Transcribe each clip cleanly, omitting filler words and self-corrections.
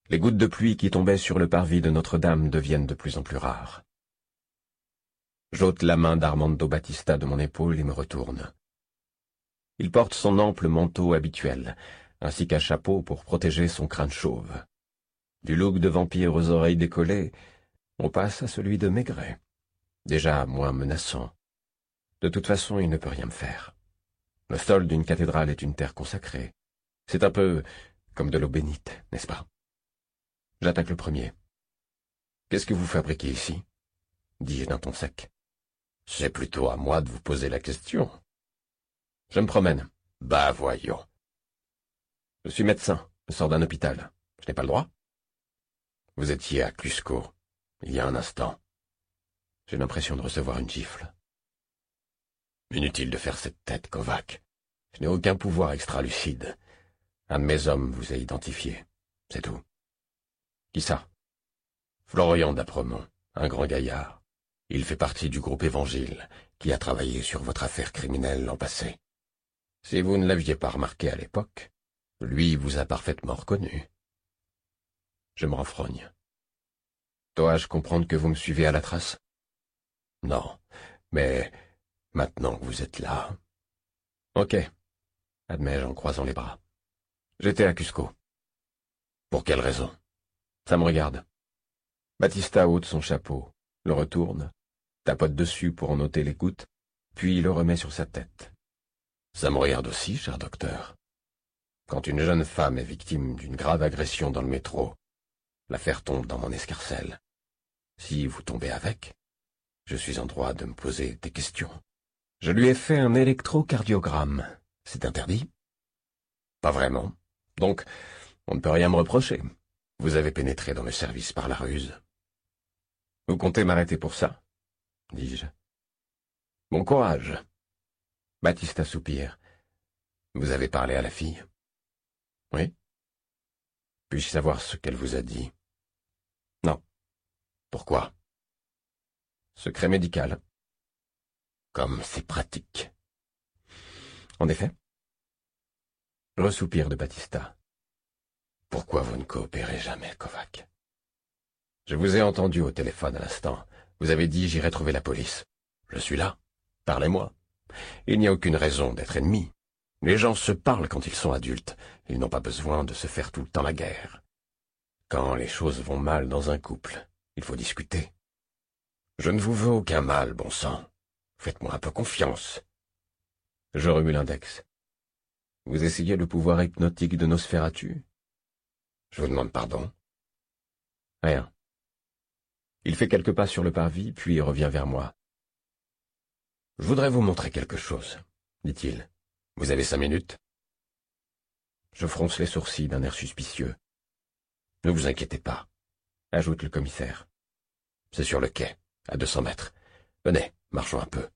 Les gouttes de pluie qui tombaient sur le parvis de Notre-Dame deviennent de plus en plus rares. J'ôte la main d'Armando Batista de mon épaule et me retourne. Il porte son ample manteau habituel, ainsi qu'un chapeau pour protéger son crâne chauve. Du look de vampire aux oreilles décollées, on passe à celui de Maigret, déjà moins menaçant. De toute façon, il ne peut rien me faire. Le sol d'une cathédrale est une terre consacrée. C'est un peu comme de l'eau bénite, n'est-ce pas? J'attaque le premier. « Qu'est-ce que vous fabriquez ici ?» dis-je d'un ton sec. « C'est plutôt à moi de vous poser la question. »« Je me promène. »« Bah voyons. »« Je suis médecin, je sors d'un hôpital. Je n'ai pas le droit ?»« Vous étiez à Cusco, il y a un instant. » J'ai l'impression de recevoir une gifle. Inutile de faire cette tête, Kovac. Je n'ai aucun pouvoir extra-lucide. Un de mes hommes vous a identifié. C'est tout. Qui ça? Florian d'Apremont, un grand gaillard. Il fait partie du groupe Évangile, qui a travaillé sur votre affaire criminelle l'an passé. Si vous ne l'aviez pas remarqué à l'époque, lui vous a parfaitement reconnu. Je me renfrogne. Dois-je comprendre que vous me suivez à la trace? Non, mais maintenant que vous êtes là... Ok, admets-je en croisant les bras. J'étais à Cusco. Pour quelle raison? Ça me regarde. Batista ôte son chapeau, le retourne, tapote dessus pour en ôter les gouttes, puis le remet sur sa tête. Ça me regarde aussi, cher docteur. Quand une jeune femme est victime d'une grave agression dans le métro, l'affaire tombe dans mon escarcelle. Si vous tombez avec, je suis en droit de me poser des questions. Je lui ai fait un électrocardiogramme. C'est interdit? Pas vraiment. Donc, on ne peut rien me reprocher. Vous avez pénétré dans le service par la ruse. Vous comptez m'arrêter pour ça? Dis-je. Bon courage. Batista soupire. Vous avez parlé à la fille? Oui. Puis-je savoir ce qu'elle vous a dit? Non. Pourquoi? Secret médical. Comme c'est pratique. En effet. Ressoupir de Batista. Pourquoi vous ne coopérez jamais, Kovac? Je vous ai entendu au téléphone à l'instant. Vous avez dit « j'irai trouver la police ». Je suis là. Parlez-moi. Il n'y a aucune raison d'être ennemi. Les gens se parlent quand ils sont adultes. Ils n'ont pas besoin de se faire tout le temps la guerre. Quand les choses vont mal dans un couple, il faut discuter. Je ne vous veux aucun mal, bon sang. Faites-moi un peu confiance. Je remue l'index. Vous essayez le pouvoir hypnotique de Nosferatu? Je vous demande pardon. Rien. Il fait quelques pas sur le parvis, puis revient vers moi. « Je voudrais vous montrer quelque chose, » dit-il. « Vous avez 5 minutes ?» Je fronce les sourcils d'un air suspicieux. « Ne vous inquiétez pas, » ajoute le commissaire. « C'est sur le quai, à 200 mètres. Venez, marchons un peu. »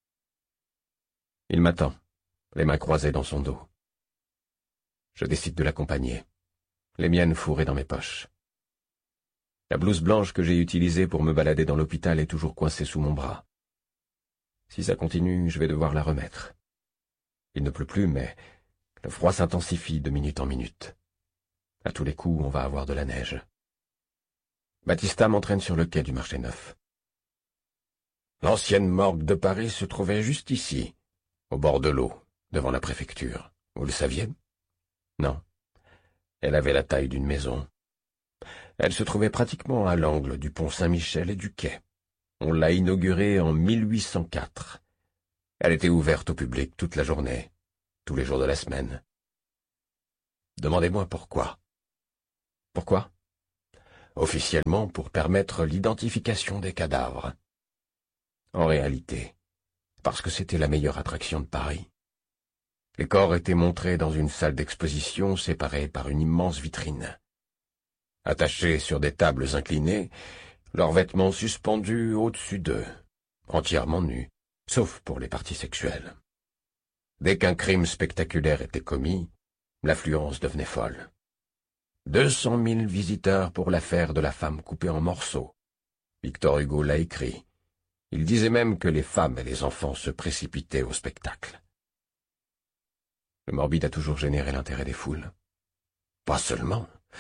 Il m'attend, les mains croisées dans son dos. Je décide de l'accompagner, les miennes fourrées dans mes poches. La blouse blanche que j'ai utilisée pour me balader dans l'hôpital est toujours coincée sous mon bras. Si ça continue, je vais devoir la remettre. Il ne pleut plus, mais le froid s'intensifie de minute en minute. À tous les coups, on va avoir de la neige. Batista m'entraîne sur le quai du marché neuf. L'ancienne morgue de Paris se trouvait juste ici, au bord de l'eau, devant la préfecture. Vous le saviez? Non. Elle avait la taille d'une maison. Elle se trouvait pratiquement à l'angle du pont Saint-Michel et du quai. On l'a inaugurée en 1804. Elle était ouverte au public toute la journée, tous les jours de la semaine. Demandez-moi pourquoi. Pourquoi? Officiellement pour permettre l'identification des cadavres. En réalité, parce que c'était la meilleure attraction de Paris. Les corps étaient montrés dans une salle d'exposition séparée par une immense vitrine. Attachés sur des tables inclinées, leurs vêtements suspendus au-dessus d'eux, entièrement nus, sauf pour les parties sexuelles. Dès qu'un crime spectaculaire était commis, l'affluence devenait folle. 200 000 visiteurs pour l'affaire de la femme coupée en morceaux. Victor Hugo l'a écrit. Il disait même que les femmes et les enfants se précipitaient au spectacle. Le morbide a toujours généré l'intérêt des foules. Pas seulement.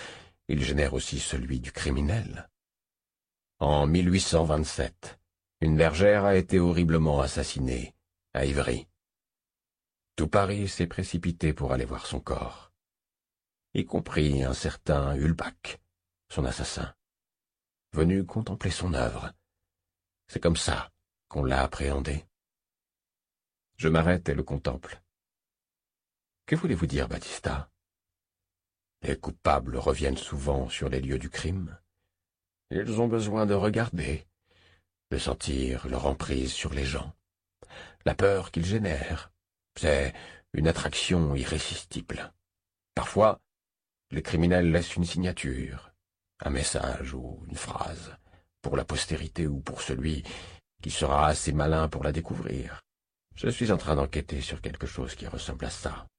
il génère aussi celui du criminel. En 1827, une bergère a été horriblement assassinée, à Ivry. Tout Paris s'est précipité pour aller voir son corps, y compris un certain Hulbach, son assassin, venu contempler son œuvre. C'est comme ça qu'on l'a appréhendé. Je m'arrête et le contemple. Que voulez-vous dire, Battista? Les coupables reviennent souvent sur les lieux du crime. Ils ont besoin de regarder, de sentir leur emprise sur les gens. La peur qu'ils génèrent, c'est une attraction irrésistible. Parfois, les criminels laissent une signature, un message ou une phrase, pour la postérité ou pour celui qui sera assez malin pour la découvrir. Je suis en train d'enquêter sur quelque chose qui ressemble à ça.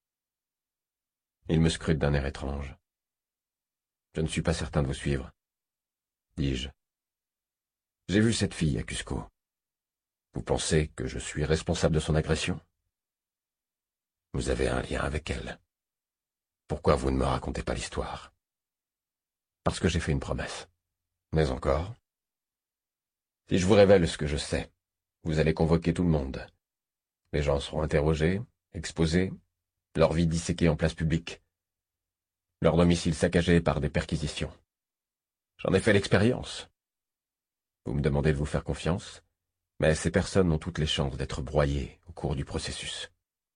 Il me scrute d'un air étrange. Je ne suis pas certain de vous suivre, dis-je. J'ai vu cette fille à Cusco. Vous pensez que je suis responsable de son agression? Vous avez un lien avec elle. Pourquoi vous ne me racontez pas l'histoire? Parce que j'ai fait une promesse. Mais encore? Si je vous révèle ce que je sais, vous allez convoquer tout le monde. Les gens seront interrogés, exposés, leur vie disséquée en place publique, leur domicile saccagé par des perquisitions. J'en ai fait l'expérience. Vous me demandez de vous faire confiance, mais ces personnes ont toutes les chances d'être broyées au cours du processus.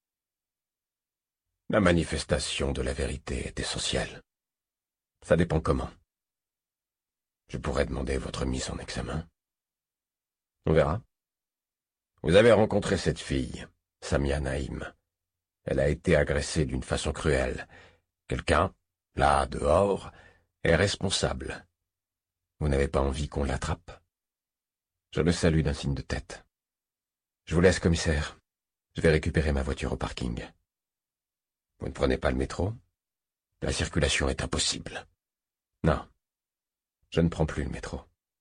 La manifestation de la vérité est essentielle. Ça dépend comment. Je pourrais demander votre mise en examen. On verra. Vous avez rencontré cette fille, Samia Naïm. Elle a été agressée d'une façon cruelle. Quelqu'un, là, dehors, est responsable. Vous n'avez pas envie qu'on l'attrape? Je le salue d'un signe de tête. Je vous laisse, commissaire. Je vais récupérer ma voiture au parking. Vous ne prenez pas le métro? La circulation est impossible. Non, je ne prends plus le métro.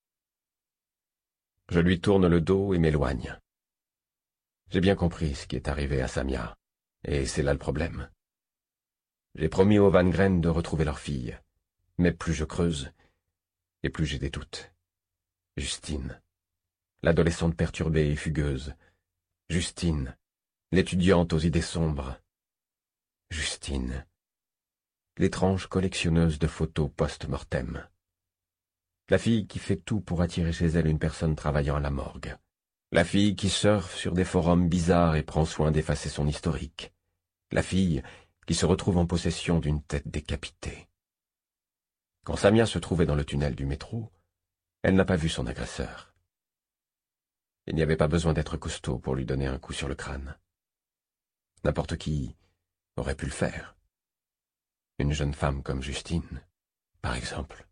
Je lui tourne le dos et m'éloigne. J'ai bien compris ce qui est arrivé à Samia, et c'est là le problème. J'ai promis aux Van Gren de retrouver leur fille, mais plus je creuse, et plus j'ai des doutes. Justine, l'adolescente perturbée et fugueuse. Justine, l'étudiante aux idées sombres. Justine, l'étrange collectionneuse de photos post-mortem. La fille qui fait tout pour attirer chez elle une personne travaillant à la morgue. La fille qui surfe sur des forums bizarres et prend soin d'effacer son historique. La fille qui se retrouve en possession d'une tête décapitée. Quand Samia se trouvait dans le tunnel du métro, elle n'a pas vu son agresseur. Il n'y avait pas besoin d'être costaud pour lui donner un coup sur le crâne. N'importe qui aurait pu le faire. Une jeune femme comme Justine, par exemple.